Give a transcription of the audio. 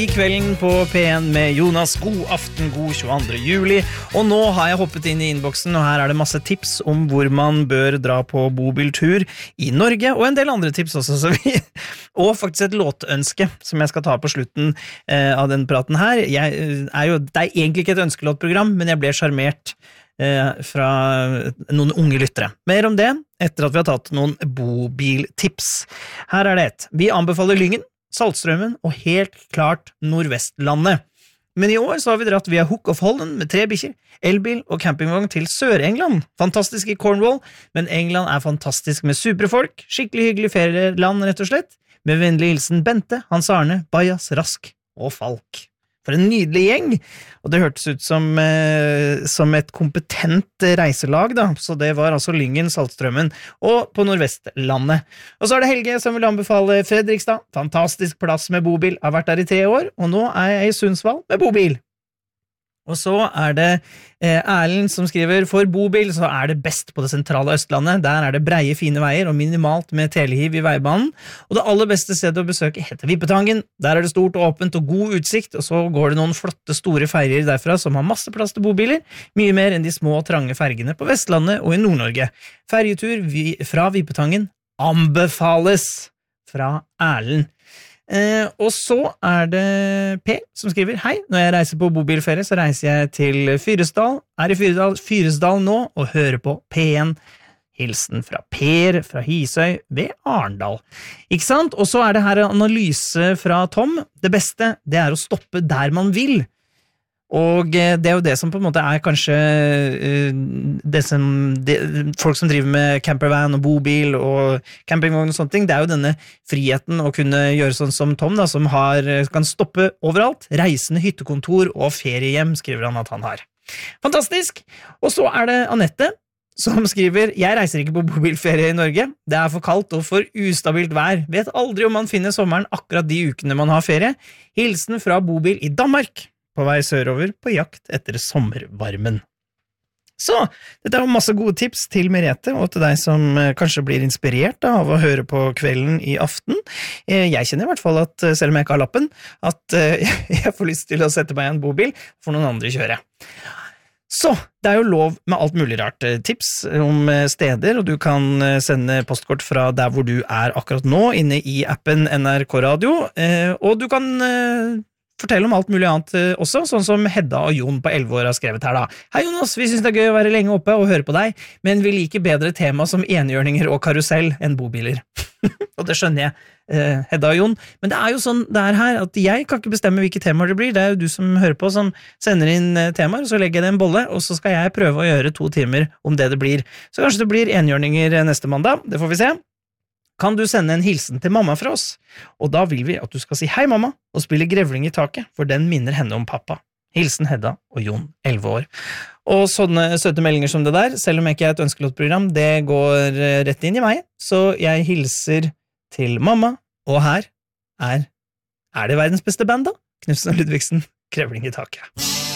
I kvelden på P1 med Jonas, god aften, god 22. juli. Og nå har jeg hoppet inn i innboksen, og her er det masse tips om hvor man bør dra på bobiltur i Norge, og en del andre tips også, og faktisk et låtønske som jeg skal ta på slutten av den praten her. Det er egentlig ikke et ønskelåtprogram, men jeg ble charmert fra noen unge lyttere. Mer om det etter at vi har tatt noen bobiltips. Her er det et. Vi anbefaler Lyngen, Saltstraumen og helt klart Nordvestlandet. Men i år så har vi dratt via Hook of Holland med 3 bikkjer, elbil og campingvogn til Sør-England. Fantastisk i Cornwall, men England er fantastisk med superfolk, skikkelig hyggelig ferieland rett og slett, med vennlig hilsen Bente, Hans Arne, Bajas, Rask og Falk. For en nydelig gjeng, og det hørtes ut som et kompetent reiselag da, så det var altså Lyngen, Saltstraumen og på Nordvestlandet. Og så er det Helge som vil anbefale Fredrikstad, fantastisk plass med bobil, har vært der i 3 år, og nå er jeg i Sundsvall med bobil. Og så er det Erlend som skriver, for bobil så er det best på det sentrale Østlandet, der er det breie fine veier og minimalt med telehiv i veibanen, og det aller beste stedet å besøke heter Vippetangen, der er det stort og åpent og god utsikt, og så går det noen flotte store ferger derfra som har masse plass til bobiler, mye mer enn de små og trange fergene på Vestlandet og i Nord-Norge. Fergetur fra Vippetangen anbefales fra Erlend. Og så er det P som skriver, hei, når jeg reiser på bobilferie så reiser jeg til Fyresdal, er i Fyresdal nå og hører på P1, hilsen fra Per fra Hisøy ved Arendal. Ikke sant? Og så er det her analyse fra Tom, det beste det er å stoppe der man vil. Og det er jo det som på en måte er kanskje folk som driver med campervan og bobil og campingvogn og sånne ting, det er jo denne friheten å kunne gjøre sånn som Tom da, som kan stoppe overalt, reisende hyttekontor og feriehjem, skriver han at han har. Fantastisk! Og så er det Annette som skriver, jeg reiser ikke på bobilferie i Norge, det er for kaldt og for ustabilt vær, vet aldri om man finner sommeren akkurat de ukene man har ferie. Hilsen fra bobil i Danmark, på vei sørover på jakt etter sommervarmen. Så, dette er jo masse gode tips til Merete, og til deg som kanskje blir inspirert av å høre på kvelden i aften. Jeg kjenner i hvert fall at, selv om jeg ikke har lappen, at jeg får lyst til å sette meg i en bobil for noen andre kjøre. Så, det er jo lov med alt mulig rart tips om steder, og du kan sende postkort fra der hvor du er akkurat nå, inne i appen NRK Radio, og du kan fortelle om alt mulig annet også, sånn som Hedda og Jon på 11 år har skrevet her da. Hei Jonas, vi synes det er gøy å være lenge oppe og høre på deg, men vi liker bedre tema som enhjørninger og karusell enn bobiler. Og det skjønner jeg, Hedda og Jon. Men det er jo sånn det er her, at jeg kan ikke bestemme hvilke temaer det blir. Det er jo du som hører på, som sender inn temaer, så legger jeg det i en bolle, og så skal jeg prøve å gjøre 2 timer om det blir. Så kanskje det blir enhjørninger neste mandag, det får vi se. Kan du sende en hilsen til mamma fra oss? Og da vil vi at du skal si hei mamma, og spille grevling i taket, for den minner henne om pappa. Hilsen Hedda og Jon, 11 år. Og sånne søte meldinger som det der, selv om jeg ikke er et ønskelåtprogram, det går rett inn i meg, så jeg hilser til mamma, og her er det verdens beste band da? Knutsen og Ludvigsen, grevling i taket.